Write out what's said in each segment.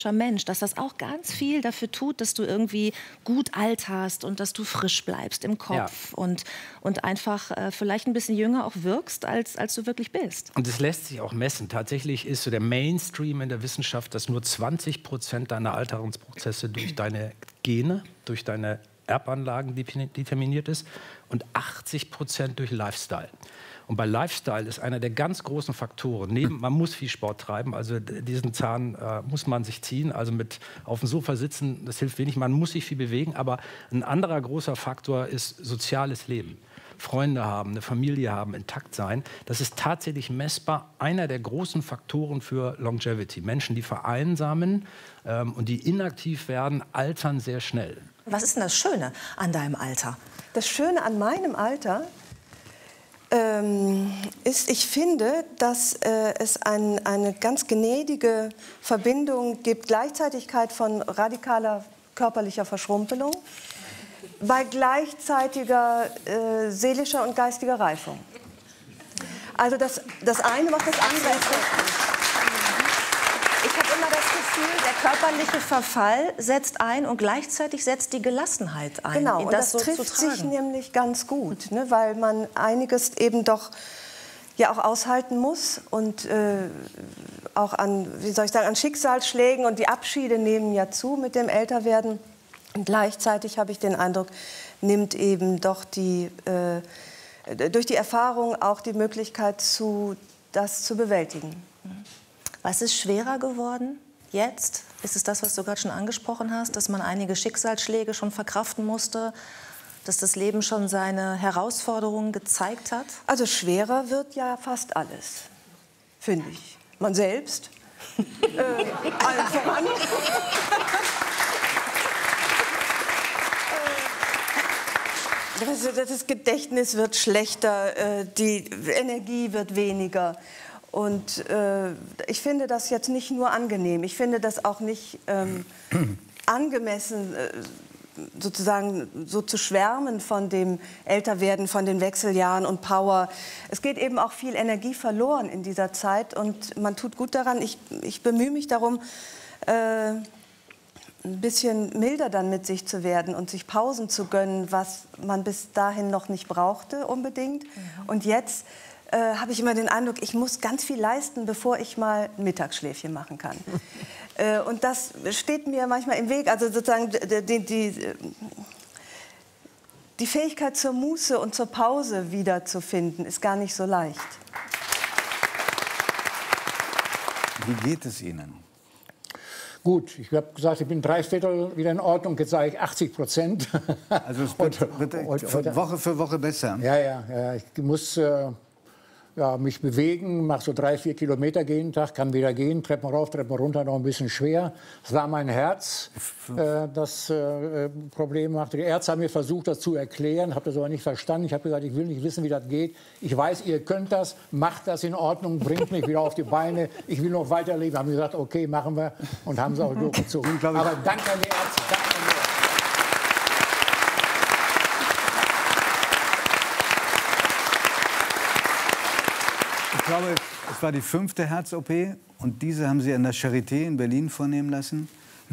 Mensch, dass das auch ganz viel dafür tut, dass du irgendwie gut alterst und dass du frisch bleibst im Kopf und einfach vielleicht ein bisschen jünger auch wirkst, als du wirklich bist. Und das lässt sich auch messen. Tatsächlich ist so der Mainstream in der Wissenschaft, dass nur 20% deiner Alterungsprozesse durch deine Gene, durch deine Erbanlagen determiniert ist und 80% durch Lifestyle. Und bei Lifestyle ist einer der ganz großen Faktoren, man muss viel Sport treiben, also diesen Zahn muss man sich ziehen, also mit auf dem Sofa sitzen, das hilft wenig, man muss sich viel bewegen, aber ein anderer großer Faktor ist soziales Leben. Freunde haben, eine Familie haben, intakt sein, das ist tatsächlich messbar einer der großen Faktoren für Longevity. Menschen, die vereinsamen und die inaktiv werden, altern sehr schnell. Was ist denn das Schöne an deinem Alter? Das Schöne an meinem Alter ist, ich finde, dass es eine ganz gnädige Verbindung gibt, Gleichzeitigkeit von radikaler körperlicher Verschrumpelung bei gleichzeitiger seelischer und geistiger Reifung. Also das eine macht das andere. Ich habe immer das Gefühl, der körperliche Verfall setzt ein und gleichzeitig setzt die Gelassenheit ein. Genau, und das trifft sich nämlich ganz gut, ne, weil man einiges eben doch ja auch aushalten muss und auch an, wie soll ich sagen, an Schicksalsschlägen, und die Abschiede nehmen ja zu mit dem Älterwerden. Und gleichzeitig habe ich den Eindruck, nimmt eben doch durch die Erfahrung auch die Möglichkeit zu, das zu bewältigen. Was ist schwerer geworden jetzt? Ist es das, was du gerade schon angesprochen hast, dass man einige Schicksalsschläge schon verkraften musste, dass das Leben schon seine Herausforderungen gezeigt hat? Also schwerer wird ja fast alles, finde ich. Man selbst, allen voran. Das Gedächtnis wird schlechter, die Energie wird weniger. Und ich finde das jetzt nicht nur angenehm, ich finde das auch nicht angemessen, sozusagen so zu schwärmen von dem Älterwerden, von den Wechseljahren und Power. Es geht eben auch viel Energie verloren in dieser Zeit und man tut gut daran. Ich bemühe mich darum, ein bisschen milder dann mit sich zu werden und sich Pausen zu gönnen, was man bis dahin noch nicht brauchte unbedingt. Und jetzt habe ich immer den Eindruck, ich muss ganz viel leisten, bevor ich mal ein Mittagsschläfchen machen kann. Und das steht mir manchmal im Weg. Also sozusagen die Fähigkeit zur Muße und zur Pause wiederzufinden, ist gar nicht so leicht. Wie geht es Ihnen? Gut, ich habe gesagt, ich bin 3/4 wieder in Ordnung, jetzt sage ich 80%. Also es wird Woche für Woche besser. Ja, ich muss mich bewegen, mache so 3-4 Kilometer jeden Tag, kann wieder gehen, Treppen rauf, Treppen runter, noch ein bisschen schwer. Es war mein Herz, das Problem machte. Die Ärzte haben mir versucht, das zu erklären, habe das aber nicht verstanden. Ich habe gesagt, ich will nicht wissen, wie das geht. Ich weiß, ihr könnt das, macht das in Ordnung, bringt mich wieder auf die Beine. Ich will noch weiterleben. Haben gesagt, okay, machen wir, und haben es auch durchgezogen. Aber danke an die Ärzte. Danke an die Ärzte. Ich glaube, es war die 5. Herz-OP und diese haben Sie an der Charité in Berlin vornehmen lassen.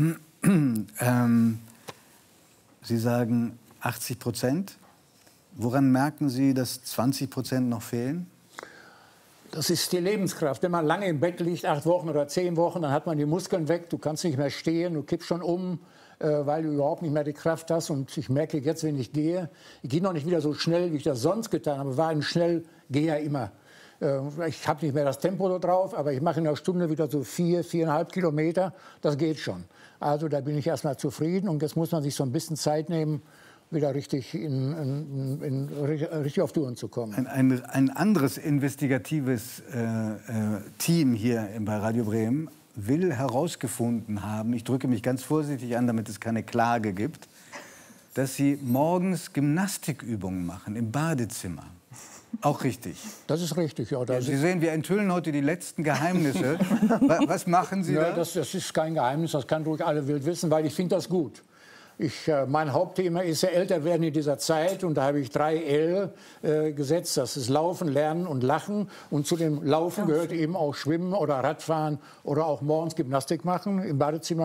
Sie sagen 80%. Woran merken Sie, dass 20% noch fehlen? Das ist die Lebenskraft. Wenn man lange im Bett liegt, 8 Wochen oder 10 Wochen, dann hat man die Muskeln weg, du kannst nicht mehr stehen, du kippst schon um, weil du überhaupt nicht mehr die Kraft hast. Und ich merke jetzt, wenn ich gehe noch nicht wieder so schnell, wie ich das sonst getan habe, war ein Schnellgeher immer. Ich habe nicht mehr das Tempo so drauf, aber ich mache in einer Stunde wieder so 4,5 Kilometer. Das geht schon. Also da bin ich erstmal zufrieden. Und jetzt muss man sich so ein bisschen Zeit nehmen, wieder richtig, richtig auf Touren zu kommen. Ein anderes investigatives Team hier bei Radio Bremen will herausgefunden haben, ich drücke mich ganz vorsichtig an, damit es keine Klage gibt, dass Sie morgens Gymnastikübungen machen im Badezimmer. Auch richtig. Das ist richtig, ja. Sie sehen, wir enthüllen heute die letzten Geheimnisse. Was machen Sie da? Das ist kein Geheimnis, das kann ruhig alle wild wissen, weil ich finde das gut. Mein Hauptthema ist ja älter werden in dieser Zeit, und da habe ich 3 L gesetzt. Das ist Laufen, Lernen und Lachen. Und zu dem Laufen gehört eben auch Schwimmen oder Radfahren oder auch morgens Gymnastik machen im Badezimmer.